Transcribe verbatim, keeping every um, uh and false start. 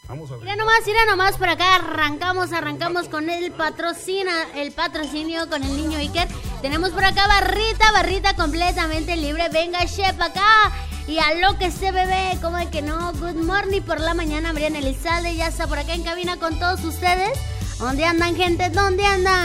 Vamos a ver. Mira nomás, mira nomás, por acá arrancamos, arrancamos con el patrocina, el patrocinio con el niño Iker. Tenemos por acá barrita, barrita completamente libre. Venga, chef, acá. Y a lo que se bebé, como de que no. Good morning por la mañana, Brian Elizalde ya está por acá en cabina con todos ustedes. ¿Dónde andan, gente? ¿Dónde andan?